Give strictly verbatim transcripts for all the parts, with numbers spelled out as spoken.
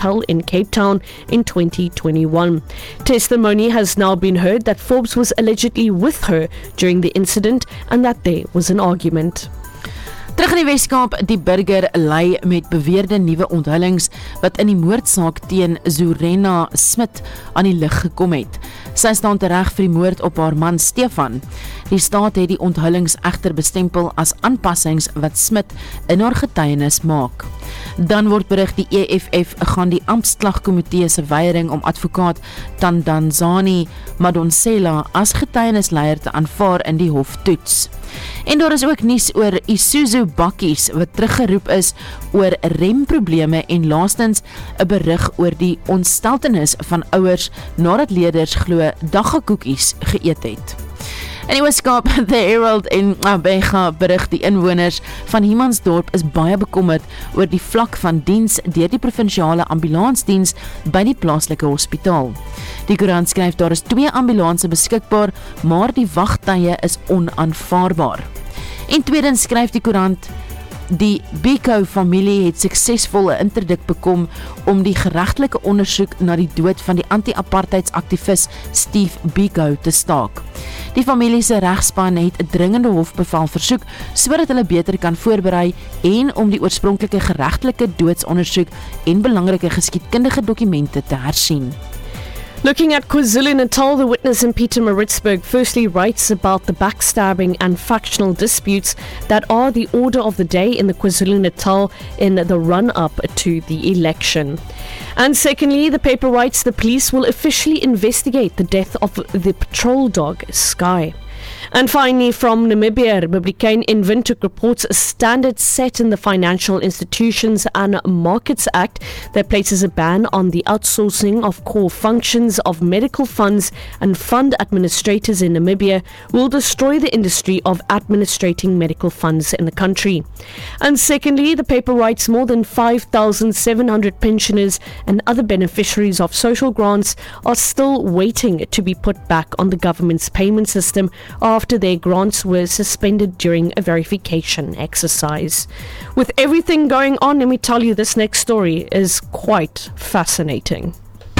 hotel in Cape Town in twenty twenty-one. Testimony has now been heard that Forbes was allegedly with her during the incident and that there was an argument. Terug in die Weskaap, die burger lei met beweerde nuwe onthullings wat in die moordsaak teen Zorena Smit aan die lig gekom het. Sy staan tereg vir die moord op haar man Stefan. Die staat het die onthullings egter bestempel as aanpassings wat Smit in haar getuienis maak. Dan word berig die E F F gaan die amptslagkomitee se weiering om advokaat Tandanzani Madonsela as getuienisleier te aanvaar in die hof toets. En daar is ook nuus oor Isuzu bakkies wat teruggeroep is oor remprobleme en laastens 'n berig oor die ontsteltenis van ouers nadat leerders glo daggakoekies geëet het. In die Weskaap, The Herald en Abega berig die inwoners van Humansdorp is baie bekommerd oor die vlak van diens deur die provinsiale ambulansdiens by die plaaslike hospitaal. Die koerant skryf daar is twee ambulanse beskikbaar, maar die wagtye is onaanvaarbaar. En tweedens skryf die koerant die Biko-familie het suksesvol 'n interdik bekom om die geregtelike ondersoek na die dood van die anti-apartheidsaktivis Steve Biko te staak. Die familie se regspan het 'n dringende hofbevel versoek sodat hulle beter kan voorberei en om die oorspronklike geregtelike doodsondersoek en belangrike geskiedkundige dokumente te hersien. Looking at KwaZulu-Natal, the witness in Pietermaritzburg firstly writes about the backstabbing and factional disputes that are the order of the day in the KwaZulu-Natal in the run-up to the election. And secondly, the paper writes the police will officially investigate the death of the patrol dog, Sky. And finally, from Namibia, Republican in Windhoek reports a standard set in the Financial Institutions and Markets Act that places a ban on the outsourcing of core functions of medical funds and fund administrators in Namibia will destroy the industry of administrating medical funds in the country. And secondly, the paper writes more than five thousand seven hundred pensioners and other beneficiaries of social grants are still waiting to be put back on the government's payment system after their grants were suspended during a verification exercise. With everything going on, let me tell you, this next story is quite fascinating.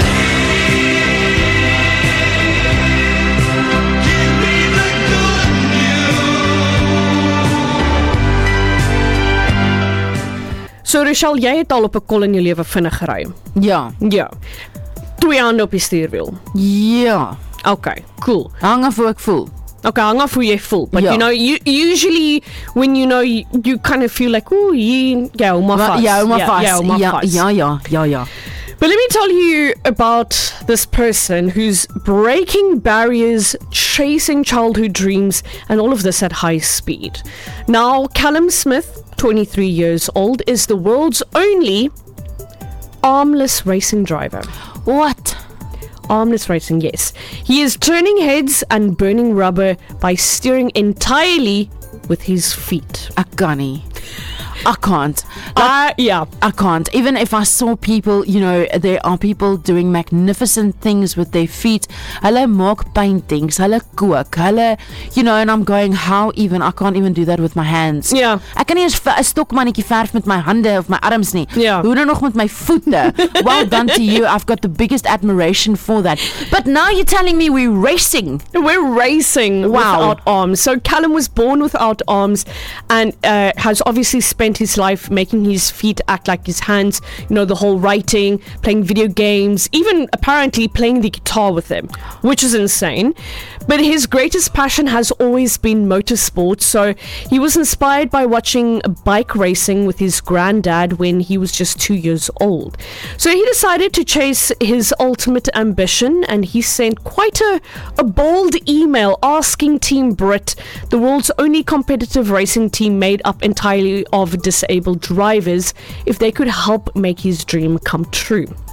So Rochelle, jy het al op 'n kol in jou lewe vinnig gery. Ja. Ja. Twee hande op die stuurwiel. Ja. Okay, cool. Hang af hoe ek voel. Okay, hang af hoe jy voel. But Ja. you know, you, usually when you know, you, you kind of feel like, ooh, jy, ja, hou maar vas. Ja, hou maar vas. Ja, hou maar Ja, vas. ja, ja, ja, ja. But let me tell you about this person who's breaking barriers, chasing childhood dreams, and all of this at high speed. Now, Callum Smith, twenty-three years old, is the world's only armless racing driver. What? Armless racing, yes. He is turning heads and burning rubber by steering entirely with his feet. Ek kan nie. I can't. Uh, yeah. I can't. Even if I saw people, you know, there are people doing magnificent things with their feet. Hulle maak paintings, hulle kook, hulle, you know, and I'm going, how even? I can't even do that with my hands. Yeah. Ek kan nie eens 'n stokmannetjie verf met my hande of my arms nie. Ja. Hoe dan nog met my voete? Well done to you. I've got the biggest admiration for that. But now you're telling me we're racing. We're racing Wow. without arms. So Callum was born without arms and uh, has obviously spent his life making his feet act like his hands. You know, the whole writing, playing video games, even apparently playing the guitar with them, which is insane. But his greatest passion has always been motorsport. So he was inspired by watching bike racing with his granddad when he was just two years old. So he decided to chase his ultimate ambition, and he sent quite a, a bold email asking Team Brit, the world's only competitive racing team made up entirely of disabled drivers, if they could help make his dream come true.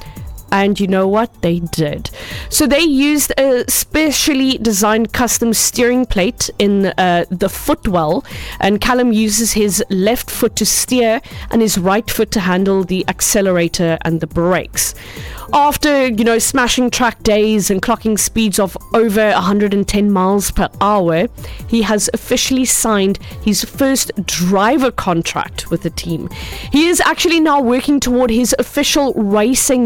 And you know what? They did. So they used a specially designed custom steering plate in uh, the footwell, and Callum uses his left foot to steer and his right foot to handle the accelerator and the brakes. After, you know, smashing track days and clocking speeds of over one hundred ten miles per hour, he has officially signed his first driver contract with the team. He is actually now working toward his official racing